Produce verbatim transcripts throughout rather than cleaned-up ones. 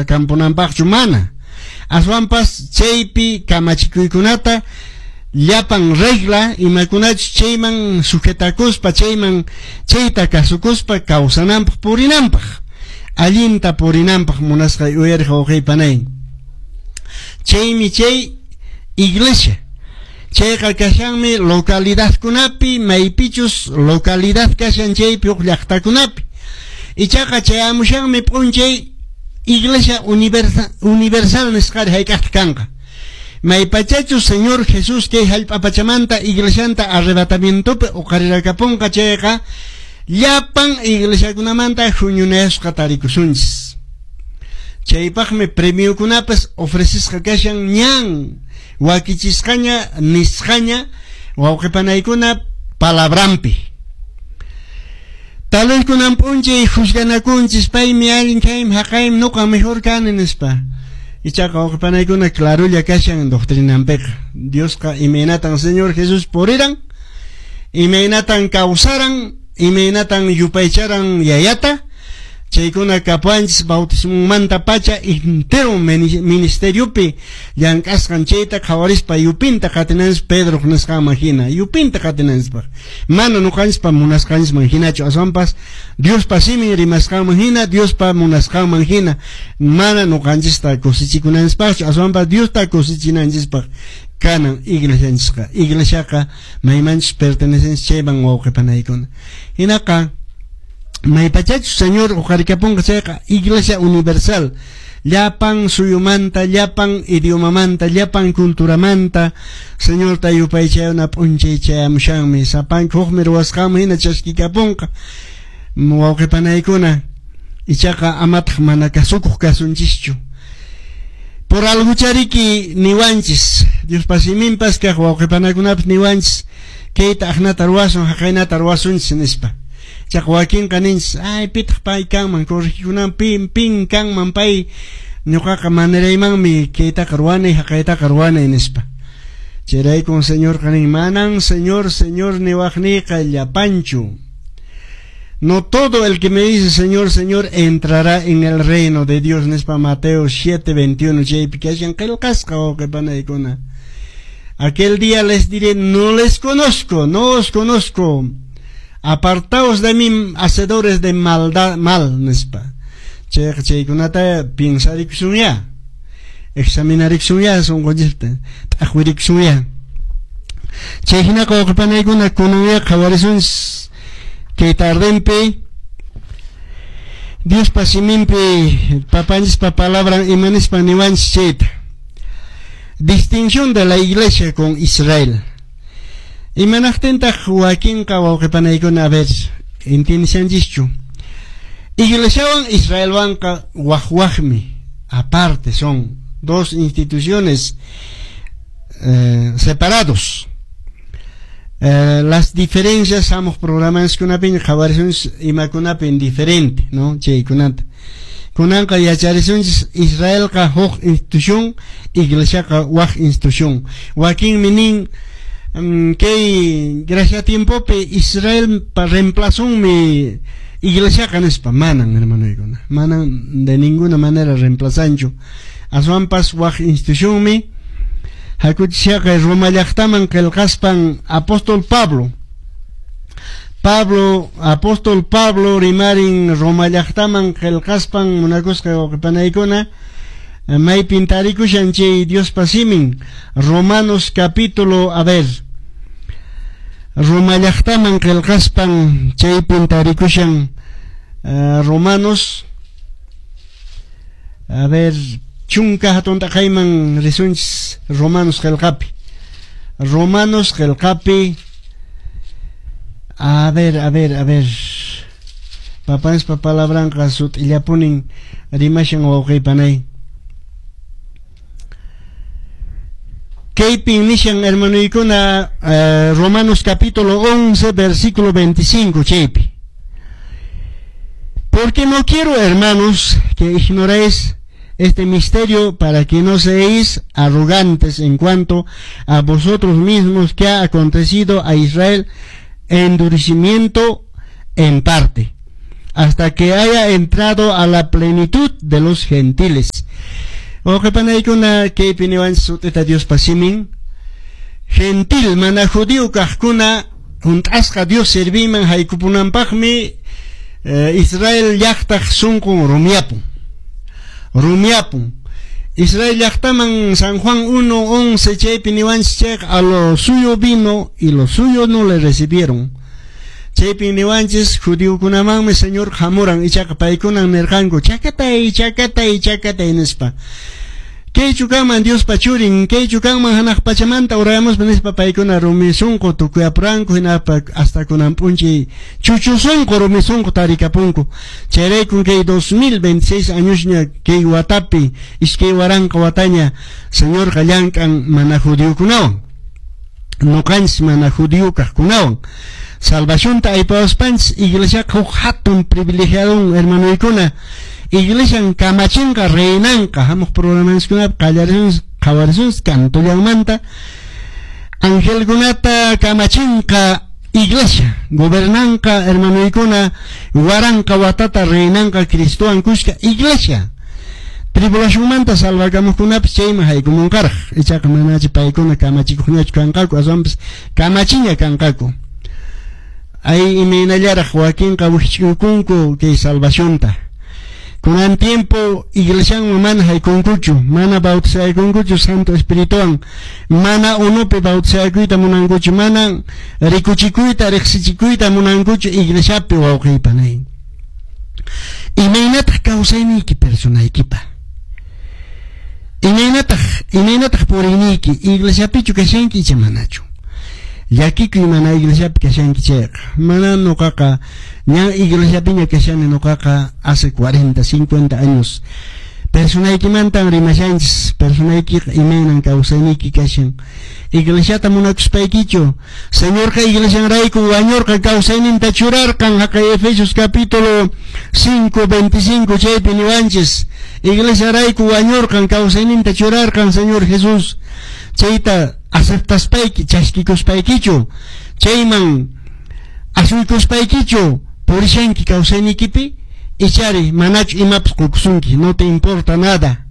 kawsakampunanpaqchu mana. Aswanpas chaypi kamachikuykunata llapan regla imakunachu chayman sujetakuspa chayman chayta kasukuspa kawsananpaq purinanpaq allinta purinanpaq munasqa uyariq wawqiypanay. Chaymi chay iglesia chayqa kashanmi localidad kunapi maypichus localidad kashan chaypi uq llaqtakunapi ichaqa chayamushanmi p'unchay iglesia universal universal nisqari hayk'aqta kanqa maypachachu Señor Jesús kay hallp'apachamanta iglesianta arrebatamientopi uqarirakapunqa chayqa llapan iglesiakunamanta huñunayasqa tarikusunchis. Chaypaqmi premiukunapas ofrecisqa kashan ñan wakichisqaña nisqaña wawqipanaykuna palabrampi. Tal vez kunan p'unchay juzganakunchis paymi allin kaymi haqaymi nuqa mejor kani nispa. Ichaqa wawqipanaykuna clarulla kashan doctrinanpiqa. Diosqa imaynatan Señor Jesús puriran, imaynatan kawsaran, imaynatan yupaycharan yayata, chaykuna kapuanchis bautismumanta pacha entero ministeriopi llank'asqan chayta qhawarispa yupinta qatinanspa Pedro nisqanman hina yupinta qatinanspa mana nuqanchispa munasqanchisman hinachu aswanpas Diospa simin rimasqanman hina Diospa munasqanman hina mana nuqanchista kusichikunanchikpachu aswanpas Diosta kusichinanchikpaq kanan iglesianchisqa iglesiaqa maymanchis pertenecenchis chayman wawqipanaykuna hinaqa maypachachu Señor uqarikapunqa chayqa iglesia universal llapan suyumanta llapan idiomamanta llapan culturamanta Señor tayupaychayuna p'unchay chayamushanmi sapanki hukmi ruwasqanmi hina chashkikapunqa wawqipanaykuna ichaqa amataq mana kasukuq kasunchischu por alhuchariki niwanchis Diospa siminpas kaq wawqipanaykunapas niwanchis kayta aqnata ruwasun haqaynata ruwasunchis nispa chaqwakin qaninchis ay pitaq pay kanman corrijikunan pin pin kanman pay ñuqaqa manaraymanmi kaytaqa ruwanay haqaytaqa ruwanay nispa chayraykun Señor qanin manan Señor Señor niwaqniyqa llapanchu. No todo el que me dice Señor, Señor entrará en el reino de Dios nispa Mateo siete veintiuno chaypi kashan qillqasqa wawqipanaykuna. Aquel día les diré no les conozco, no os conozco. Apartaos de mí, hacedores de maldad, mal, nispa. Chay, chaykunata piensariksunya, examinariksunya, son goyipta, tajuiriksunya. Chay hinaka waqipanaykuna kunuya qhawarisuns, kay tardenpi, Dios pasimimpi, papanispa palabra imanispa niwanchis chayta. Distinción de la iglesia con Israel. Imanaqtintaq wakinqa wawqipanaykuna a ver entiendisanchischu iglesiawan Israelwanqa waqwaqmi aparte son dos instituciones eh, separados eh, las diferencias somos programas kunapin qhawarisuns imakunapin diferente no chaykunata kunanqa yacharisunchis Israelqa huk institución iglesiaqa waq institución wakinmi nin Um, que gracias a tiempo pe Israel pa reemplazó mi iglesia canespa manan hermano igona manan de ninguna manera reemplazancho aswampas waj institución mi hakuchia que Roma llaqtaman que el caspan apóstol Pablo Pablo apóstol Pablo rimarin Roma llaqtaman que el caspan una cosa que panaikona may pintarikushan chay Dios pasimin Romanos capítulo a ver Roma llaqtaman qillqaspan chay pintarikushan uh, Romanos a ver chunka hatunta qayman risunchis Romanos qillqapi Romanos qillqapi a ver a ver a ver papans pa palabranqa sut illapunin rimashan wawqiypanay Kaypin nishan hermanoykuna uh, Romanos capítulo once versículo veinticinco chaypi. Porque no quiero, hermanos, que ignoréis este misterio para que no seáis arrogantes en cuanto a vosotros mismos que ha acontecido a Israel endurecimiento en parte. hasta que haya entrado a la plenitud de los gentiles. O que panaykuna que piniwan sutita Dios pasimin gentil mana judío kahkuna juntasqa Dios serviman haykupunanpaqmi eh, Israel llaqtaq sunqun rumiapun rumiapun Israel llaqtaman San Juan uno once chaypi niwanchik a lo suyo vino y lo suyo no le recibieron. Chaypi niwanchis judíokunamanmi Señor hamuran ichaqa paykunan nirqanku chakatay chakatay chakatay nispa. Kaychu kanman Dios pachurin, kaychu kanman hanaq pachamanta urayamos nispa paykuna rumisunku tukuyapuranku hinapa hasta kunan punchi chuchusunku rumisunku tarikapunku. Chayraykun kay dos mil veintiséis añosña kay watapi iskay waranqa wataña Señor qallankan mana judíokunawan nuqanchis mana judío kaqkunawan salvacionta aypawaspanchis iglesiaqa huk hatun privilegiadun hermanoykuna Iglesian kamachinka reinanka hamuq programaskuna qallarishuns qawarishus cantollaymanta angelkunata kamachinka iglesia gobernanka hermanoykuna waranka watata reinanka Cristowan kushka iglesia tribulacionmanta salvakamuqkunapas chayma haykumunkaraq ichaqa manachi paykuna kamachikuqñachu kanqaku aswanpas kamachiña kanqaku ay imaynallaraq wakinqa wich'ukunku kay salvacionta kunan tiempo iglesian mana haykunkuchu mana bautizaykunkuchu Santo Espirituwan mana unupi bautizaykuyta munankuchu mana rikuchikuyta riqsichikuyta munankuchu iglesiapi wawqiypanay imaynataq kawsayniyki personaykipa imaynataq imaynataq puriyniyki iglesiapichu kashanki icha manachu llakikuy mana iglesiapi kashanki chayqa mana nuqaqa ña iglesiapiña kashani nuqaqa hace cuarenta, cincuenta años personaykimantan rimashanchis personaykiqa imaynan kawsayniyki kashan iglesiata munakuspaykichu Señorqa iglesianrayku wañurqa kawsayninta churarqan haqay Efesios capítulo cinco, veinticinco chaypi niwanchis iglesiarayku wañurqan kawsayninta churarqan Señor Jesús chayta aceptaspayki chashkikuspaykichu chayman asuykuspaykichu purishanki kawsaynikipi ichari manachu imapas qukusunki no te importa nada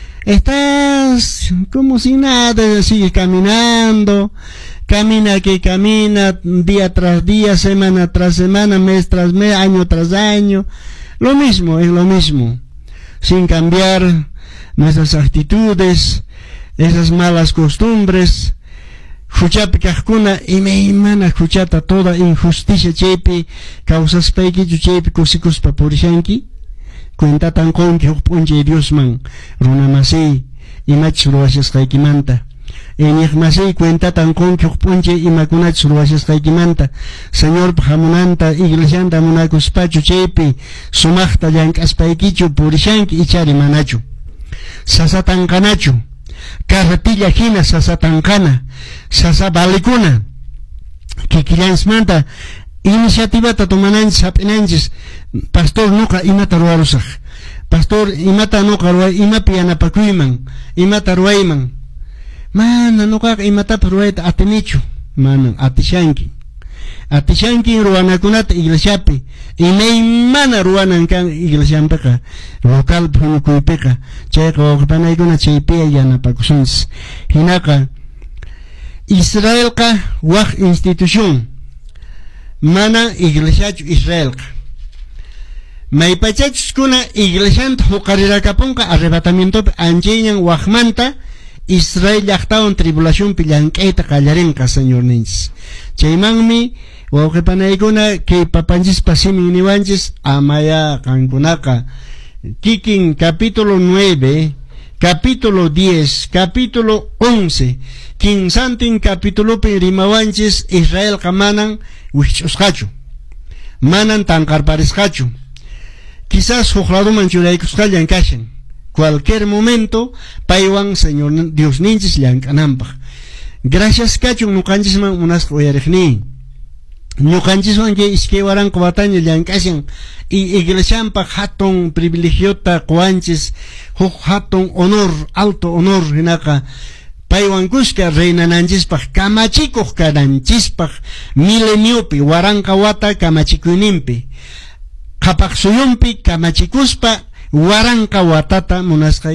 estás como si nada sigues caminando camina que camina día tras día semana tras semana mes tras mes año tras año lo mismo es lo mismo sin cambiar nuestras actitudes esas malas costumbres huchapi kaqkuna imaymana huchata toda injusticia chaypi kawsaspaykichu chaypi kusikuspa purishanki cuentatan qunki huk p'unchay Diosman runa masiy imachus ruwashasqaykimanta iñiq masiy cuentatan qunki huk p'unchay imakunachus ruwashasqaykimanta Señorpa hamunanta iglesianta munakuspachu chaypi sumaqta llank'aspaykichu purishanki ichari manachu sasatanqanachu carretilla hina sasatankana sasa balikuna kikillansmanta iniciativata tomananchis hap'inanchis pastor nuqa imata ruwarusaq pastor imata nuqa ruway imapi yanapakuyman imata ruwayman mana nuqaqa imatapas ruwayta atinichu mana atishanki atishanki ruwanakunata iglesiapi imaymana ruwanan kan iglesianpiqa local punukuypiqa chayqa wawqipanaykuna chaypiya yanapakusunchis hinaqa Israelqa waq institución mana iglesiachu Israelqa maypachachus iglesianta huqarirakapunqa arrebatamientopi anchayñan waqmanta Israel llaqtawan tribulacionpi llank'ayta qallarinqa Señor ninchis chaymanmi wawqipanaykuna kay papanchispa simin niwanchis amaya qankunaqa kikin capítulo nueve capítulo diez capítulo once quinsantin capítulopi rimawanchis Israelqa manan wich'usqachu manan tanqarparisqachu quizás huklladuman churaykusqallan kashan cualquier momento paywan Señor Dios ninchis llank'ananpaq gracias kachun nuqanchisman munasqa uyariqni ñuqanchiswan kay iskay waranqa wataña llank'ashan y iglesianpaq hatun privilegiota quwanchis huk hatun honor alto honor hinaqa paywan kushka reynananchispaq kamachikuq kananchispaq mileniopi waranqa wata kamachikuyninpi qhapaq suyunpi kamachikuspa waranqa watata munasqa